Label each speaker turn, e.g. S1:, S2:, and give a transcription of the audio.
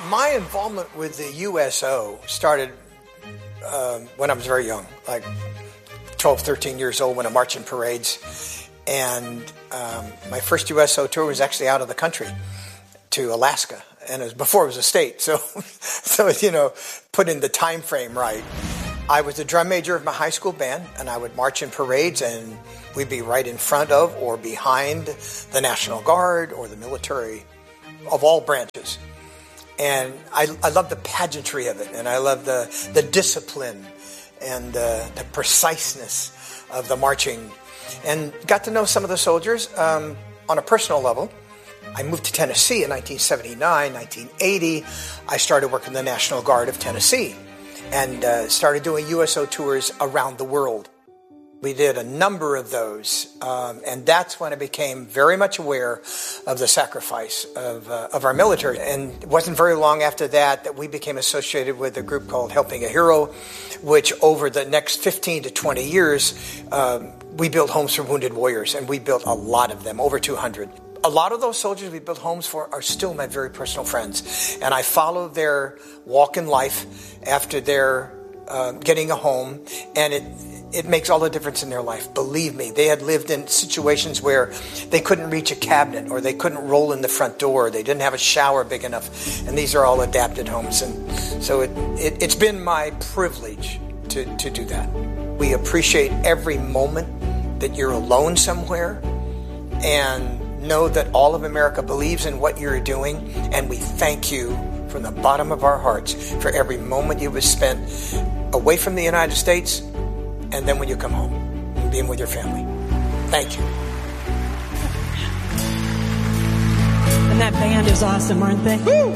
S1: My involvement with the USO started when I was very young, like 12, 13 years old, when I marched in parades. And my first USO tour was actually out of the country to Alaska. And it was before it was a state. So put in the time frame right. I was the drum major of my high school band, and I would march in parades, and we'd be right in front of or behind the National Guard or the military of all branches. And I love the pageantry of it, and I love the discipline and the preciseness of the marching, and got to know some of the soldiers on a personal level. I moved to Tennessee in 1979, 1980. I started working in the National Guard of Tennessee and started doing USO tours around the world. We did a number of those, and that's when I became very much aware of the sacrifice of our military. And it wasn't very long after that we became associated with a group called Helping a Hero, which over the next 15 to 20 years, we built homes for wounded warriors, and we built a lot of them, over 200. A lot of those soldiers we built homes for are still my very personal friends, and I follow their walk in life after their getting a home, and it makes all the difference in their life. Believe me, they had lived in situations where they couldn't reach a cabinet, or they couldn't roll in the front door, they didn't have a shower big enough, and these are all adapted homes. And so it's been my privilege to do that. We appreciate every moment that you're alone somewhere, and know that all of America believes in what you're doing, and we thank you from the bottom of our hearts for every moment you have spent away from the United States, and then when you come home and being with your family. Thank you.
S2: And that band is awesome, aren't they? Woo!